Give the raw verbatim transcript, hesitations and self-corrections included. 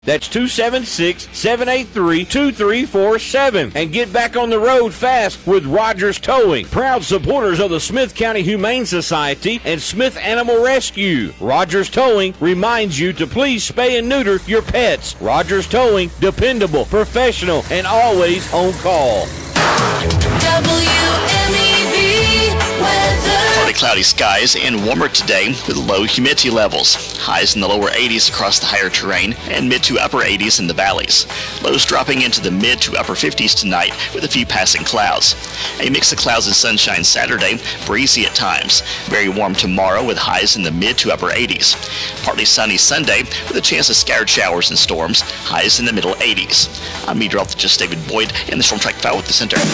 That's two seven six, seven eight three, two three four seven. And get back on the road fast with Rogers Towing, proud supporters of the Smith County Humane Society and Smith Animal Rescue. Rogers Towing reminds you to please spay and neuter your pets. Rogers Towing, dependable, professional, and always on call. W M E V weather. Partly cloudy skies and warmer today with low humidity levels. Highs in the lower eighties across the higher terrain and mid to upper eighties in the valleys. Lows dropping into the mid to upper fifties tonight with a few passing clouds. A mix of clouds and sunshine Saturday, breezy at times. Very warm tomorrow with highs in the mid to upper eighties. Partly sunny Sunday with a chance of scattered showers and storms. Highs in the middle eighties. I'm meteorologist David Boyd in the Storm Track File with the Center.